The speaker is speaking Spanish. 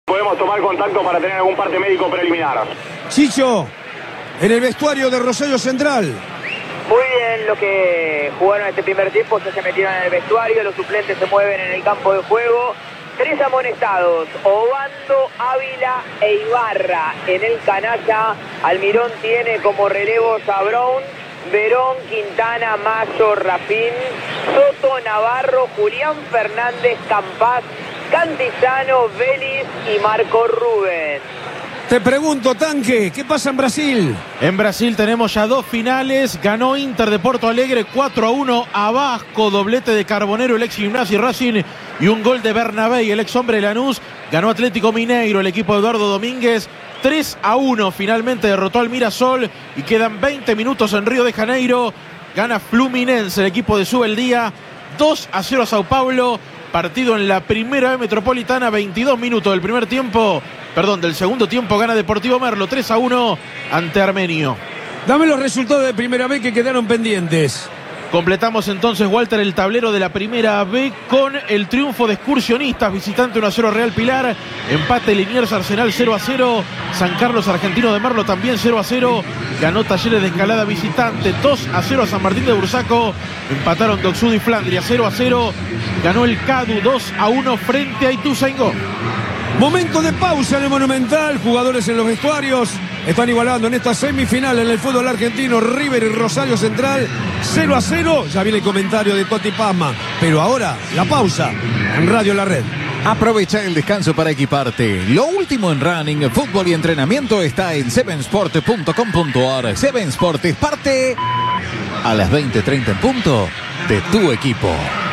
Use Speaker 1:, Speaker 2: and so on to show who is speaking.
Speaker 1: Podemos tomar contacto para tener algún parte médico preliminar.
Speaker 2: Chicho, en el vestuario de Rosario Central.
Speaker 3: Muy bien, los que jugaron este primer tiempo ya se metieron en el vestuario, los suplentes se mueven en el campo de juego. 3 amonestados, Obando, Ávila e Ibarra. En el canalla, Almirón tiene como relevos a Brown, Verón, Quintana, Mayo, Rafín, Soto, Navarro, Julián Fernández, Campás, Cantizano, Vélez y Marco Rubén.
Speaker 2: Te pregunto, Tanque, ¿qué pasa en Brasil?
Speaker 4: En Brasil tenemos ya 2 finales. Ganó Inter de Porto Alegre 4-1 a Vasco, doblete de Carbonero, el ex Gimnasia y Racing, y un gol de Bernabé, el ex hombre de Lanús. Ganó Atlético Mineiro, el equipo de Eduardo Domínguez, 3-1. Finalmente derrotó al Mirassol y quedan 20 minutos en Río de Janeiro. Gana Fluminense, el equipo de Subeldía, 2-0 a Sao Paulo. Partido en la Primera B Metropolitana, 22 minutos del segundo tiempo, gana Deportivo Merlo 3-1 ante Armenio.
Speaker 2: Dame los resultados de Primera B que quedaron pendientes.
Speaker 4: Completamos entonces, Walter, el tablero de la Primera B con el triunfo de Excursionistas, visitante 1-0 Real Pilar, empate Liniers Arsenal 0-0, San Carlos Argentino de Merlo también 0-0, ganó Talleres de Escalada visitante 2-0 a San Martín de Bursaco, empataron Doxud y Flandria 0-0, ganó el CADU 2-1 frente a Ituzaingó.
Speaker 2: Momento de pausa en el Monumental, jugadores en los vestuarios están igualando en esta semifinal en el fútbol argentino. River y Rosario Central 0-0, ya viene el comentario de Toti Pazman, pero ahora la pausa en Radio La Red.
Speaker 5: Aprovecha el descanso para equiparte. Lo último en running, fútbol y entrenamiento está en sevensport.com.ar. Seven Sport es parte a las 20:30 en punto de tu equipo.